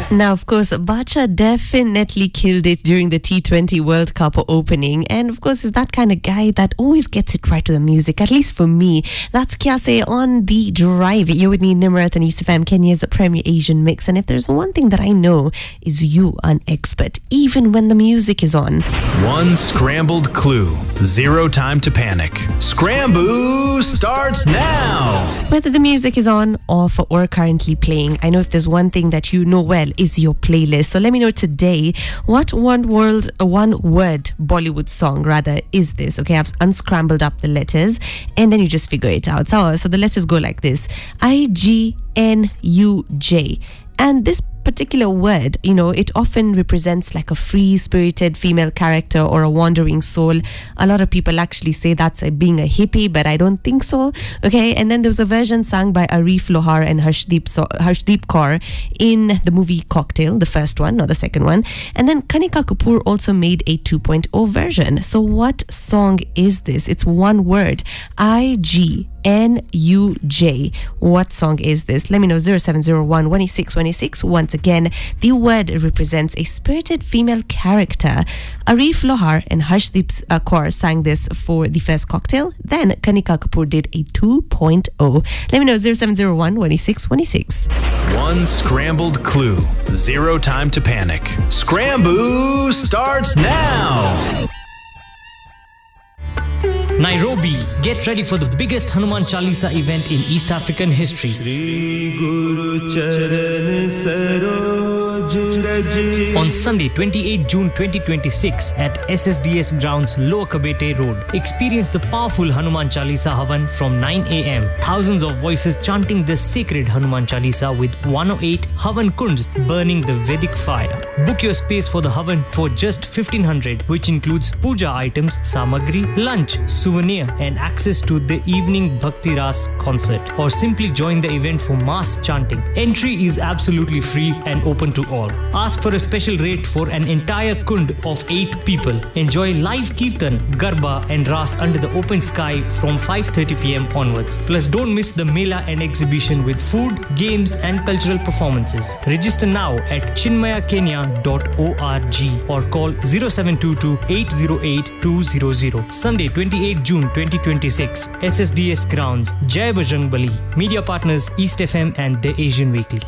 Now, of course, Bacha definitely killed it during the T20 World Cup opening. And of course, is that kind of guy that always gets it right with the music, at least for me. That's Kiase on The Drive. You're with me, Nimrat and East FM, Kenya's Premier Asian Mix. And if there's one thing that I know is you are an expert, even when the music is on. One scrambled clue. Zero time to panic. Scramboo starts now. Whether the music is on, off, or currently playing, I know if there's one thing that you know well is your playlist. So let me know today, what one word Bollywood song rather is this? Okay, I've unscrambled up the letters and then you just figure it out. So the letters go like this: IGNUJ. And this particular word, it often represents like a free-spirited female character or a wandering soul. A lot of people actually say that's being a hippie, but I don't think so. Okay, and then there's a version sung by Arif Lohar and Harshdeep Kaur in the movie Cocktail, the first one, not the second one. And then Kanika Kapoor also made a 2.0 version. So what song is this? It's one word, IGNUJ. What song is this? Let me know, 0701 186 Once again, the word represents a spirited female character. Arif Lohar and Harshdeep Kaur sang this for the first Cocktail. Then Kanika Kapoor did a 2.0. Let me know, 0701 186. One scrambled clue. Zero time to panic. Scramboo starts now. Nairobi, get ready for the biggest Hanuman Chalisa event in East African history. On Sunday, 28 June 2026 at SSDS Grounds, Lower Kabete Road, experience the powerful Hanuman Chalisa Havan from 9 a.m. Thousands of voices chanting the sacred Hanuman Chalisa with 108 Havan Kunds burning the Vedic fire. Book your space for the Havan for just 1500, which includes puja items, samagri, lunch, souvenir and access to the evening Bhakti Ras concert, or simply join the event for mass chanting. Entry is absolutely free and open to all. Ask for a special rate for an entire kund of 8 people. Enjoy live kirtan, garba and ras under the open sky from 5:30 p.m. onwards. Plus don't miss the Mela and exhibition with food, games and cultural performances. Register now at chinmayakenya.org or call 0722 808 200. Sunday 28 June 2026, SSDS Grounds, Jai Bajrang Bali. Media partners East FM and The Asian Weekly.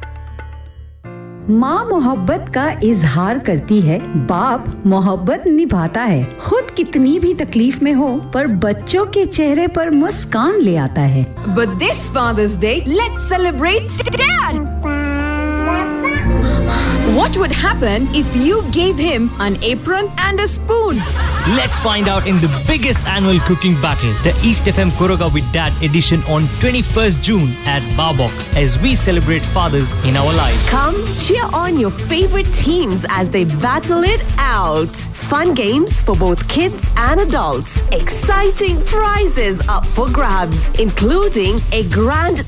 माँ मोहब्बत का इजहार करती है, बाप मोहब्बत निभाता है। खुद कितनी भी तकलीफ में हो, पर बच्चों के चेहरे पर मुस्कान ले आता है। But this Father's Day, let's celebrate Dad! What would happen if you gave him an apron and a spoon? Let's find out in the biggest annual cooking battle, the East FM Koroga with Dad edition on 21st June at Barbox, as we celebrate fathers in our lives. Come cheer on your favorite teams as they battle it out. Fun games for both kids and adults. Exciting prizes up for grabs, including a grand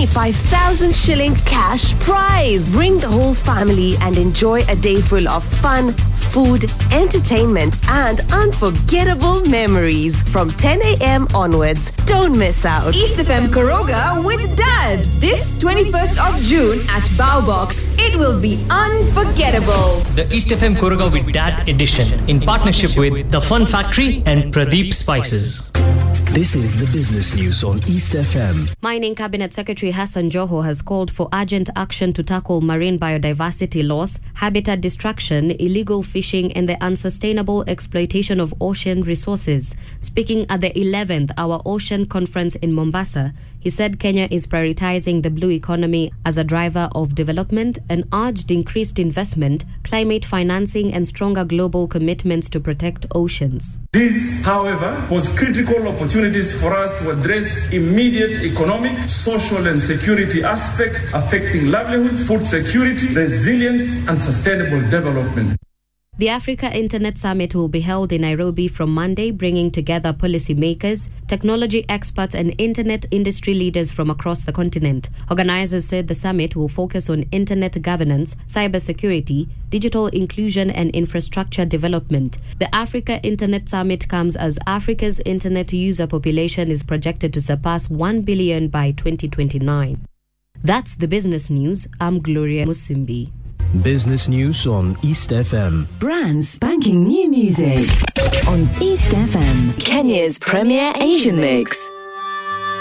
25,000 shilling cash prize. Bring the whole family and enjoy a day full of fun, food, entertainment, and unforgettable memories from 10 a.m. onwards. Don't miss out. East FM Koroga with Dad, this 21st of June at Bowbox. It will be unforgettable. The East FM Koroga with Dad edition in partnership with The Fun Factory and Pradeep Spices. This is the business news on East FM. Mining Cabinet Secretary Hassan Joho has called for urgent action to tackle marine biodiversity loss, habitat destruction, illegal fishing and the unsustainable exploitation of ocean resources. Speaking at the 11th Our Ocean Conference in Mombasa, he said Kenya is prioritizing the blue economy as a driver of development and urged increased investment, climate financing and stronger global commitments to protect oceans. This, however, was critical opportunities for us to address immediate economic, social and security aspects affecting livelihood, food security, resilience and sustainable development. The Africa Internet Summit will be held in Nairobi from Monday, bringing together policymakers, technology experts and internet industry leaders from across the continent. Organizers said the summit will focus on internet governance, cybersecurity, digital inclusion and infrastructure development. The Africa Internet Summit comes as Africa's internet user population is projected to surpass 1 billion by 2029. That's the business news. I'm Gloria Musimbi. Business news on East FM. Brand spanking new music on East FM, Kenya's premier Asian mix.